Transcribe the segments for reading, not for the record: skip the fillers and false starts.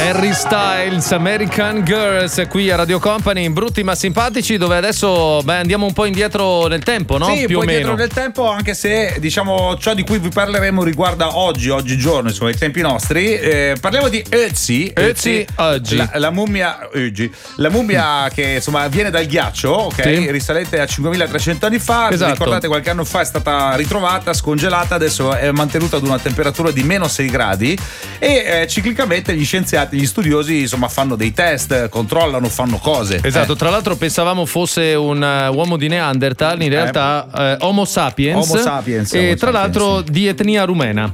Harry Styles, American Girls, qui a Radio Company, in Brutti ma Simpatici, dove adesso andiamo un po' indietro nel tempo, no? Sì, più o meno indietro nel tempo, anche se diciamo ciò di cui vi parleremo riguarda oggigiorno, insomma i tempi nostri. Parliamo di Ötzi oggi. La mummia che insomma viene dal ghiaccio, ok? Sì. Risalente a 5300 anni fa. Esatto. Ricordate, qualche anno fa è stata ritrovata, scongelata, adesso è mantenuta ad una temperatura di meno 6 gradi e ciclicamente gli scienziati, gli studiosi insomma fanno dei test, controllano, fanno cose. Esatto, tra l'altro pensavamo fosse un uomo di Neanderthal, in realtà Homo sapiens, e tra l'altro di etnia rumena.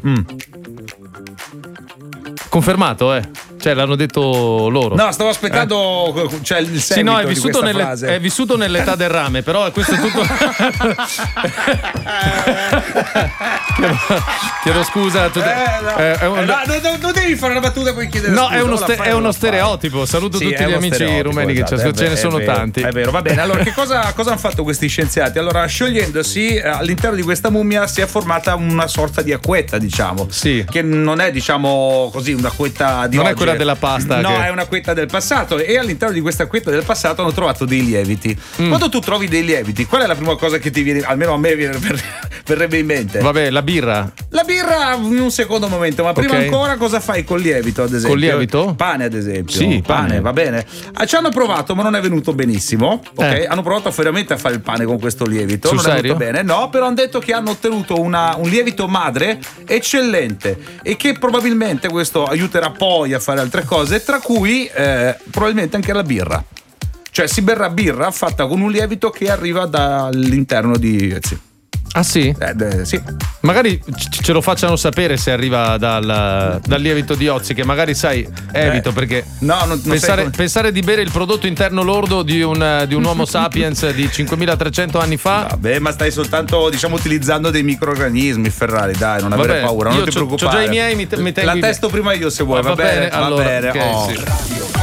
Confermato, cioè l'hanno detto loro. No, stavo aspettando cioè il seguito. Sì, no, è vissuto nell'età del rame, però questo è tutto. Chiedo scusa. Non devi fare una battuta e poi chiedere no, scusa. è uno stereotipo. Saluto tutti gli amici rumeni, esatto, che ce ne sono tanti. È vero, va bene. Allora, che cosa hanno fatto questi scienziati? Allora, sciogliendosi all'interno di questa mummia si è formata una sorta di acquetta, diciamo. Sì. Che non è, diciamo così, una acquetta di non oggi. È quella della pasta. No, è una acquetta del passato. E all'interno di questa acquetta del passato hanno trovato dei lieviti. Quando tu trovi dei lieviti, qual è la prima cosa che ti viene? Almeno a me verrebbe in mente. Vabbè, la birra. La birra in un secondo momento, ma prima ancora cosa fai col lievito, ad esempio? Col lievito? Pane, ad esempio. Sì, pane, va bene. Ci hanno provato, ma non è venuto benissimo. Ok? Hanno provato veramente a fare il pane con questo lievito. Sul non serio? è venuto bene, no, però hanno detto che hanno ottenuto un lievito madre eccellente e che probabilmente questo aiuterà poi a fare altre cose, tra cui probabilmente anche la birra. Cioè si berrà birra fatta con un lievito che arriva dall'interno di Ötzi. Ah sì? Sì. Magari ce lo facciano sapere se arriva dal lievito di Ötzi, che magari sai, evito perché pensare di bere il prodotto interno lordo di un Homo sapiens di 5300 anni fa. Vabbè, ma stai soltanto utilizzando dei microorganismi, Ferrari, dai, non avere paura, non ti preoccupare. C'ho già i miei, mi tengo la testo prima io se vuoi, va bene? Allora, va bene. Okay, sì.